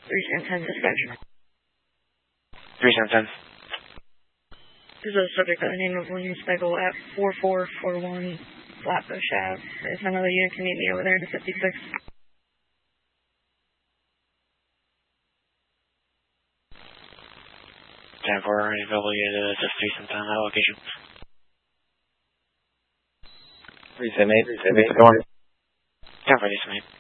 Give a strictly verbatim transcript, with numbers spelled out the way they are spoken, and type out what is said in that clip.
three seven ten dispatch. three seven ten. There's a subject by the name of William Spegel at four four four one Flatbush Ave. If another unit can meet me over there to fifty-six. ten four, available unit to three seven ten, that location. three seven eight, three seven eight, go on. ten four, three seven eight.